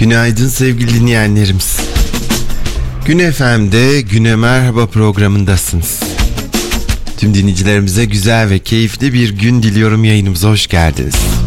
Günaydın sevgili dinleyenlerimiz. Gün FM'de Güne Merhaba programındasınız. Tüm dinleyicilerimize güzel ve keyifli bir gün diliyorum, yayınımıza hoş geldiniz.